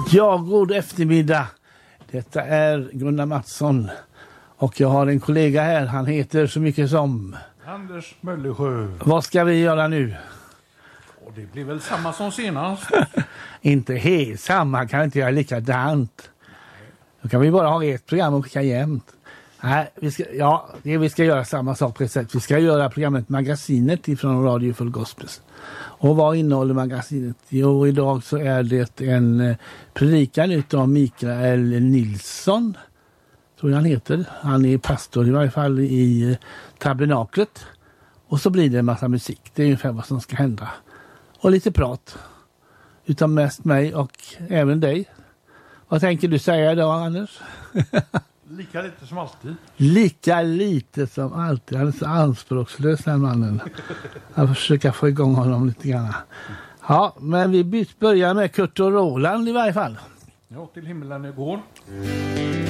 Ja, god eftermiddag. Detta är Gunnar Mattsson och jag har en kollega här. Han heter så mycket som Anders Möllersjö. Vad ska vi göra nu? Och det blir väl samma som senast. Inte helt samma, kan inte göra likadant. Då kan vi bara ha ett program och skicka jämt. Nej, vi ska göra samma sak precis. Vi ska göra programmet Magasinet ifrån Radio Full Gospels. Och vad innehåller magasinet? Jo, idag så är det en predikan utav Mikael Nilsson. Tror jag han heter. Han är pastor i varje fall i tabernaklet. Och så blir det en massa musik. Det är ungefär vad som ska hända. Och lite prat. Utan mest mig och även dig. Vad tänker du säga idag, Anders? Lika lite som alltid. Lika lite som alltid. Han är så anspråkslös, den mannen. Jag försöker få igång honom lite grann. Ja, men vi börjar med Kurt och Roland i varje fall. Ja, till himmelen igår.